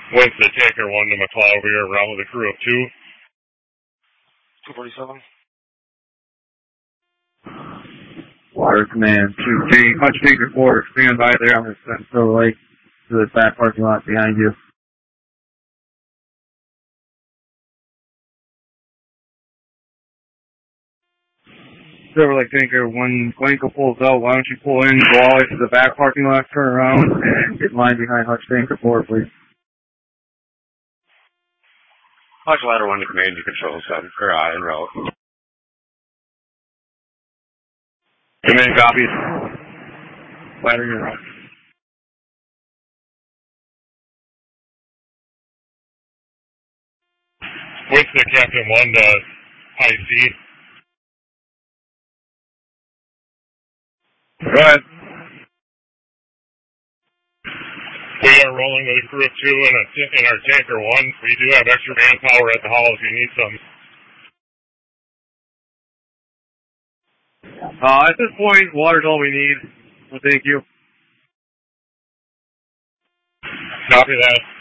Wednesday, Tanker 1 to McLeod. We are around with a crew of 2. 247. Water Command 2-3, Hutch Tanker 4, stand by there on the Silver Lake to the back parking lot behind you. Silver Lake Tanker, when Glencoe pulls out, why don't you pull in, go all the way to the back parking lot, turn around, and get in line behind Hutch Tanker 4, please. Hutch Ladder 1 to Command, you control 7, or en route. Command copies. Ladder, you're out. Wednesday, Captain 1 to High C. Go ahead. We are rolling with a crew of 2 in our Tanker 1. We do have extra manpower at the hall if you need some. At this point, water's all we need. Well, thank you. Copy that.